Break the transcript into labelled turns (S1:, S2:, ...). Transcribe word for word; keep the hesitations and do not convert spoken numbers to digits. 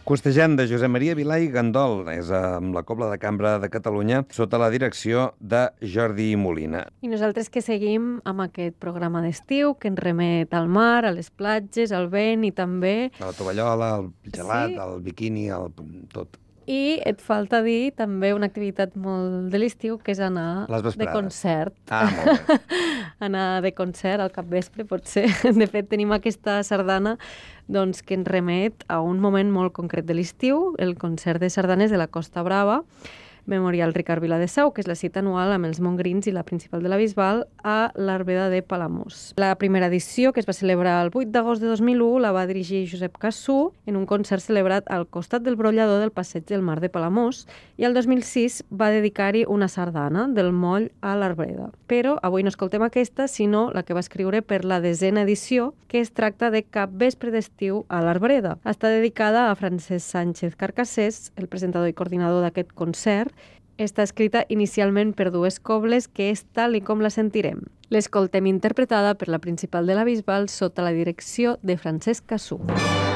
S1: Costejant, de Josep Maria Vilà i Gandol, és amb la Cobla de Cambra de Catalunya, sota la direcció de Jordi Molina.
S2: I nosaltres que seguim amb aquest programa d'estiu que ens remet al mar, a les platges, al vent i també...
S1: A la tovallola, el gelat,
S2: Sí.
S1: el biquini, el... tot.
S2: I et falta dir també una activitat molt de l'estiu, que és anar
S1: Les
S2: de
S1: vesprades.
S2: concert.
S1: Ah, molt bé.
S2: Anar de concert al capvespre, potser. De fet, tenim aquesta sardana doncs, que ens remet a un moment molt concret de l'estiu, el concert de sardanes de la Costa Brava, Memorial Ricard Viladesau, que és la cita anual amb els mongrins i la principal de la Bisbal a l'Arbreda de Palamós. La primera edició, que es va celebrar el vuit d'agost de dos mil u, la va dirigir Josep Cassú en un concert celebrat al costat del brollador del Passeig del Mar de Palamós i el dos mil sis va dedicar-hi una sardana del moll a l'Arbreda. Però avui no escoltem aquesta, sinó la que va escriure per la desena edició, que es tracta de Cap vespre d'estiu a l'Arbreda. Està dedicada a Francesc Sánchez Carcassés, el presentador i coordinador d'aquest concert. Està escrita inicialment per dues cobles, que és tal i com la sentirem. L'escoltem interpretada per la principal de la Bisbal sota la direcció de Francesc Cassú.